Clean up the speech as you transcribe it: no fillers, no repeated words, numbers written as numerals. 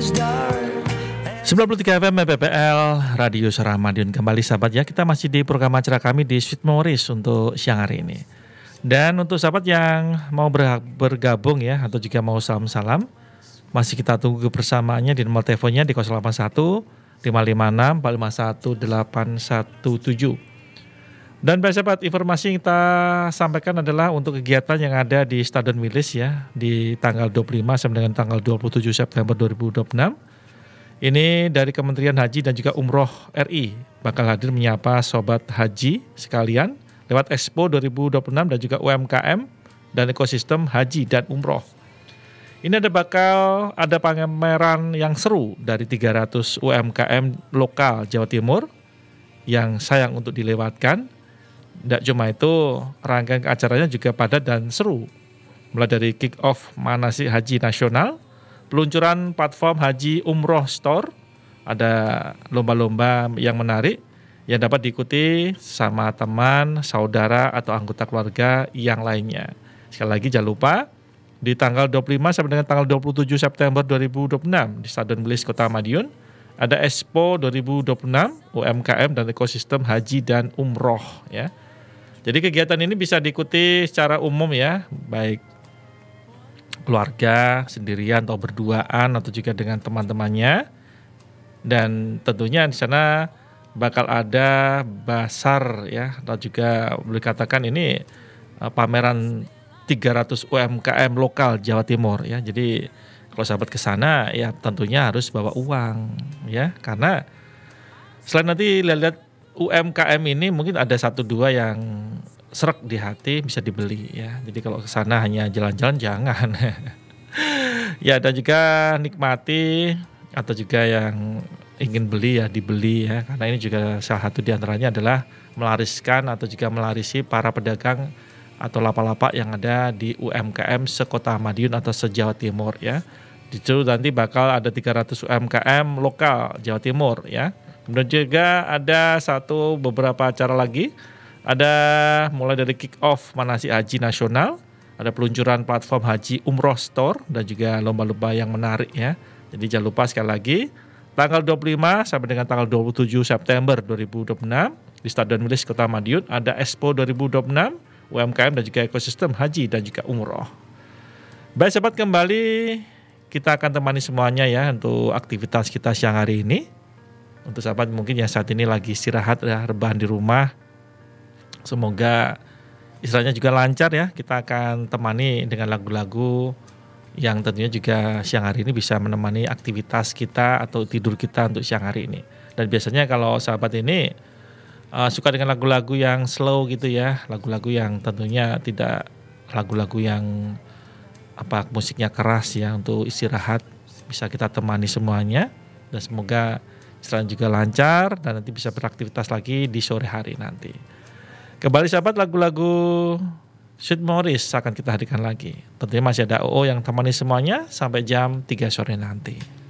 93 FM PPL Radio Suara Madiun. Kembali sahabat ya, kita masih di program acara kami di Sweet Memories untuk siang hari ini. Dan untuk sahabat yang mau bergabung ya, atau juga mau salam-salam, masih kita tunggu kebersamaannya di nomor teleponnya di 081 556 451 817. Dan sahabat, informasi yang kita sampaikan adalah untuk kegiatan yang ada di Stadion Wilis ya, di tanggal 25 sampai dengan tanggal 27 September 2026. Ini dari Kementerian Haji dan juga Umroh RI bakal hadir menyapa sobat haji sekalian lewat Expo 2026 dan juga UMKM dan ekosistem haji dan umroh. Ini bakal ada pameran yang seru dari 300 UMKM lokal Jawa Timur yang sayang untuk dilewatkan. Tidak cuma itu, rangkaian acaranya juga padat dan seru. Mulai dari kick off manasik haji nasional, peluncuran platform Haji Umroh Store, ada lomba-lomba yang menarik yang dapat diikuti sama teman, saudara, atau anggota keluarga yang lainnya. Sekali lagi jangan lupa, di tanggal 25 sampai dengan tanggal 27 September 2026 di Stadion Wilis Kota Madiun, ada Expo 2026 UMKM dan ekosistem haji dan umroh ya. Jadi kegiatan ini bisa diikuti secara umum ya, baik keluarga sendirian atau berduaan atau juga dengan teman-temannya. Dan tentunya di sana bakal ada basar ya, atau juga boleh katakan ini pameran 300 UMKM lokal Jawa Timur ya. Jadi kalau sahabat ke sana ya tentunya harus bawa uang ya, karena selain nanti lihat UMKM ini mungkin ada 1-2 yang serak di hati bisa dibeli ya. Jadi kalau ke sana hanya jalan-jalan jangan. Ya, dan juga nikmati atau juga yang ingin beli ya dibeli ya. Karena ini juga salah satu di antaranya adalah melariskan atau juga melarisi para pedagang atau lapak-lapak yang ada di UMKM sekota Madiun atau se-Jawa Timur ya. Itu nanti bakal ada 300 UMKM lokal Jawa Timur ya. Kemudian juga ada beberapa acara lagi. Ada mulai dari kick off manasik haji nasional, ada peluncuran platform Haji Umroh Store dan juga lomba-lomba yang menarik ya. Jadi jangan lupa sekali lagi tanggal 25 sampai dengan tanggal 27 September 2026 di Stadion Wilis Kota Madiun ada Expo 2026 UMKM dan juga ekosistem haji dan juga umroh. Baik sahabat, kembali kita akan temani semuanya ya untuk aktivitas kita siang hari ini. Untuk sahabat mungkin yang saat ini lagi istirahat ya, rebahan di rumah, semoga istilahnya juga lancar ya. Kita akan temani dengan lagu-lagu yang tentunya juga siang hari ini bisa menemani aktivitas kita atau tidur kita untuk siang hari ini. Dan biasanya kalau sahabat ini suka dengan lagu-lagu yang slow gitu ya, lagu-lagu yang tentunya tidak lagu-lagu yang musiknya keras ya, untuk istirahat bisa kita temani semuanya. Dan semoga istilahnya juga lancar dan nanti bisa beraktivitas lagi di sore hari nanti. Kembali sahabat, lagu-lagu Sweet Memories akan kita hadirkan lagi. Tentunya masih ada OO yang temani semuanya sampai jam 3 sore nanti.